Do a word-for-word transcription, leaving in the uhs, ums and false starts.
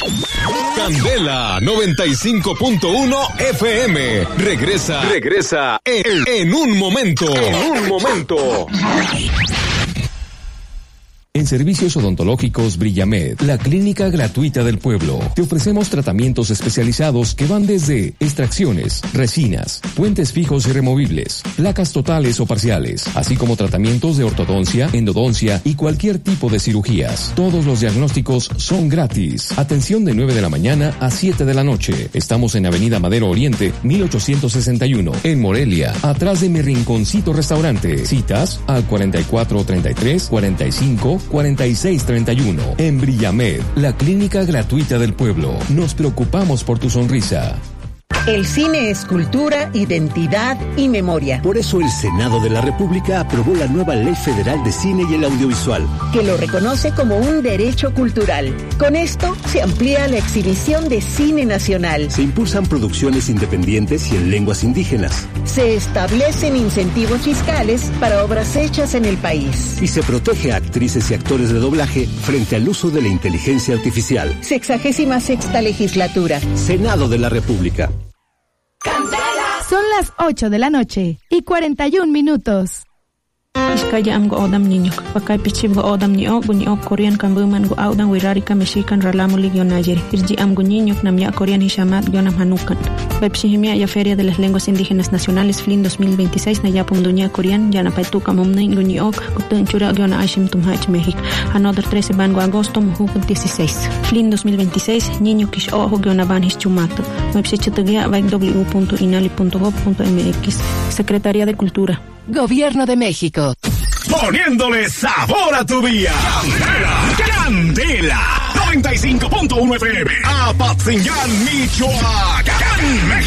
Candela noventa y cinco punto uno F M. Regresa, regresa en, en un momento. En un momento. En Servicios Odontológicos Brillamed, la clínica gratuita del pueblo. Te ofrecemos tratamientos especializados que van desde extracciones, resinas, puentes fijos y removibles, placas totales o parciales, así como tratamientos de ortodoncia, endodoncia y cualquier tipo de cirugías. Todos los diagnósticos son gratis. Atención de nueve de la mañana a siete de la noche. Estamos en Avenida Madero Oriente, mil ochocientos sesenta y uno, en Morelia, atrás de mi rinconcito restaurante. Citas al cuarenta y cuatro treinta y tres, cuarenta y cinco, cuarenta y seis treinta y uno. En Brillamed, la clínica gratuita del pueblo. Nos preocupamos por tu sonrisa. El cine es cultura, identidad y memoria. Por eso el Senado de la República aprobó la nueva Ley Federal de Cine y el Audiovisual, que lo reconoce como un derecho cultural. Con esto se amplía la exhibición de cine nacional. Se impulsan producciones independientes y en lenguas indígenas. Se establecen incentivos fiscales para obras hechas en el país. Y se protege a actrices y actores de doblaje frente al uso de la inteligencia artificial. Sexagésima sexta legislatura. Senado de la República. Son las ocho de la noche y cuarenta y un minutos. Iskaya am go odam niño, pakai pichim go odam ni o bunyi o Korean kambuman go audan wirari ka mexican ralamu ligio nayeri. Irji am go niño nam ya Korean hishamat gionam hanukan. Bepshihimia ya Feria de las Lenguas Indígenas Nacionales F L I N dos mil veintiséis na ya punduña Korean ya na paituka momne guni ok gutun chura giona ashim tumhach México. Another trece ban go agosto muhu dieciséis. F L I N dos mil veintiséis niño kish ojo giona ban hischumato. Website w punto inali punto gob punto m x. Secretaría de Cultura. Gobierno de México. Poniéndole sabor a tu día. Candela, Candela, noventa y cinco punto uno F M. Apatzingán, Michoacán,